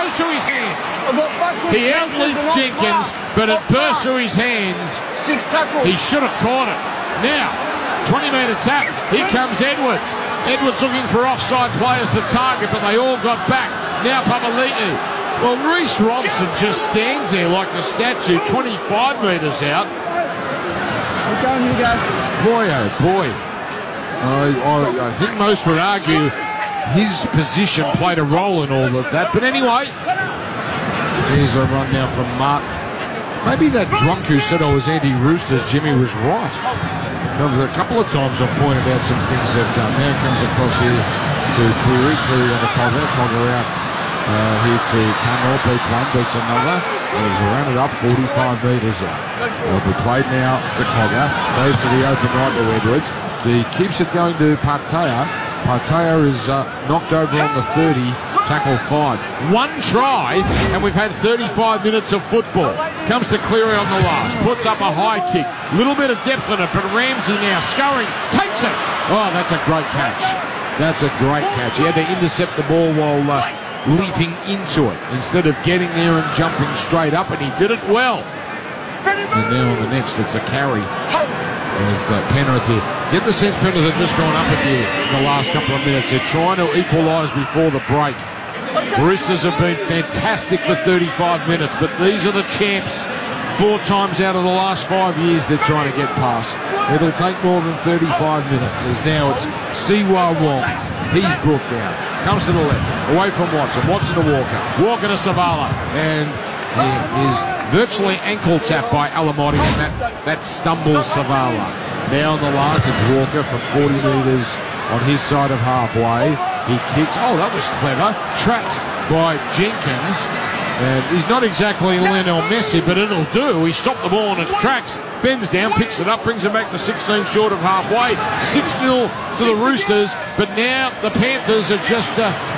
goes through his hands. He outleaps Jenkins, but it bursts through his hands. He should have caught it. Now, 20-metre tap. Here comes Edwards. Edwards looking for offside players to target, but they all got back. Now Papali'i. Well, Reece Robson just stands there like a statue, 25 metres out. Boy, oh boy. I think most would argue his position played a role in all of that. But anyway, here's a run now from Martin. Maybe that drunk who said I was anti-Roosters, Jimmy, was right. A couple of times I've pointed out some things they've done. Now it comes across here to Cleary. Cleary on the Cogger. Cogger out here to Tunnell. Beats one, beats another. And he's rounded up 45 metres out. It'll be played now to Cogger. Goes to the open right to Edwards. So he keeps it going to Patea. Patea is knocked over on the 30. Tackle 5. One try, and we've had 35 minutes of football. Comes to Cleary on the last. Puts up a high kick. Little bit of depth in it, but Ramsey now scurrying. Takes it. Oh, that's a great catch. That's a great catch. He had to intercept the ball while leaping into it instead of getting there and jumping straight up, and he did it well. And now on the next, it's a carry. There's Penrith here. Get the sense Penrith have just gone up again in the last couple of minutes. They're trying to equalise before the break. Roosters have been fantastic for 35 minutes, but these are the champs. 4 times out of the last 5 years they're trying to get past. It'll take more than 35 minutes, as now it's Siwa Wong. He's brought down. Comes to the left, away from Watson. Watson to Walker. Walker to Savala. And he is virtually ankle tapped by Alamotti, and that stumbles Savala. Now on the last, it's Walker from 40 metres on his side of halfway. He kicks. Oh, that was clever. Trapped by Jenkins. And he's not exactly Lionel Messi, but it'll do. He stopped the ball in its tracks. Bends down, picks it up, brings it back to 16 short of halfway. 6-0 to the Roosters. But now the Panthers are just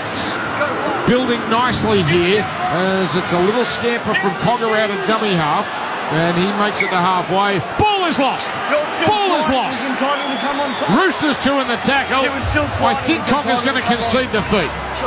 building nicely here, as it's a little scamper from Cogger out of dummy half. And he makes it to halfway. Ball is lost. Ball is lost. Roosters 2 in the tackle. I think Cogger's going to concede defeat.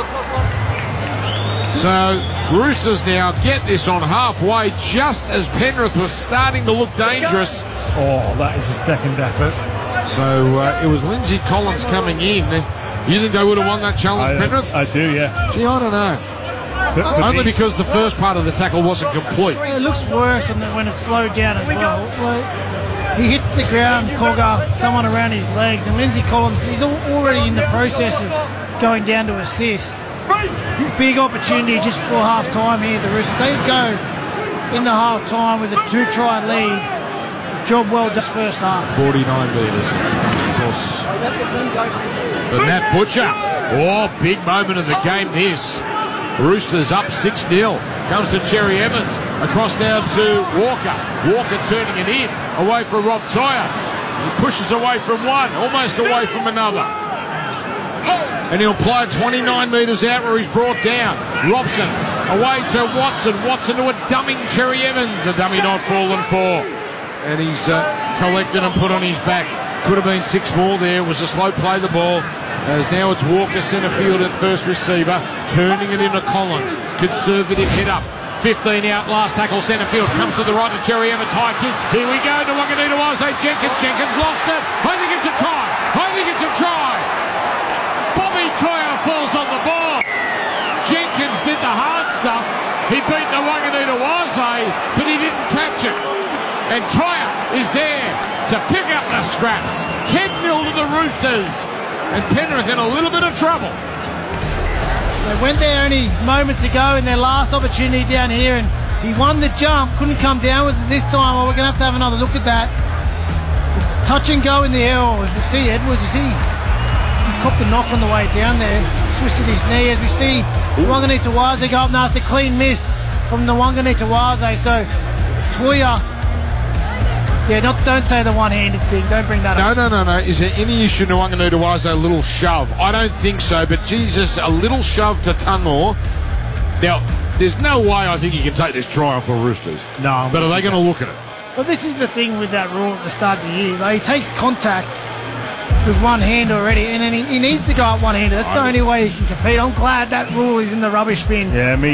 So Roosters now get this on halfway, just as Penrith was starting to look dangerous. Oh, that is a second effort. So it was Lindsay Collins coming in. You think they would have won that challenge, Penrith? I do, yeah. Gee, I don't know. Only because the first part of the tackle wasn't complete. It looks worse when it's slowed down as well. He hits the ground, Cogger, someone around his legs, and Lindsay Collins, he's already in the process of going down to assist. Big opportunity just for half-time here, the Roosters. They go in the half-time with a 2-try lead. Job well done first half. 49 metres, of course. But Matt Butcher, oh, big moment of the game this. Roosters up 6-0. Comes to Cherry Evans. Across now to Walker. Walker turning it in. Away from Rob Toya. He pushes away from one. Almost away from another. And he'll play 29 metres out where he's brought down. Robson away to Watson. Watson to a dumming Cherry Evans. The dummy not fallen for. And he's collected and put on his back. Could have been 6 more there. It was a slow play the ball. As now it's Walker centre field at first receiver, turning it into Collins. Conservative hit up. 15 out, last tackle centre field. Comes to the right to Cherry Evans, high kick. Here we go to Wanganita-Wazay. Jenkins lost it. I think it's a try. Bobby Toya falls on the ball. Jenkins did the hard stuff. He beat the Wanganita-Wazay, but he didn't catch it. And Toya is there to pick up the scraps. 10-0 to the Roosters. And Penrith in a little bit of trouble. They went there only moments ago in their last opportunity down here, and he won the jump, couldn't come down with it this time. Well, we're going to have another look at that. It's touch and go in the air. As we see Edwards, he copped the knock on the way down there, twisted his knee. As we see Wanganita-Wazay go up now, it's a clean miss from the Wanganita-Wazay. So Toya. Yeah, don't say the one-handed thing. Don't bring that up. No. Is there any issue to Wanganita-Wazay a little shove? I don't think so, but Jesus, a little shove to Tunmore. Now, there's no way I think he can take this try off the Roosters. No. But are they going to look at it? Well, this is the thing with that rule at the start of the year. Like, he takes contact with one hand already, and then he needs to go up one-handed. That's the only way he can compete. I'm glad that rule is in the rubbish bin. Yeah, me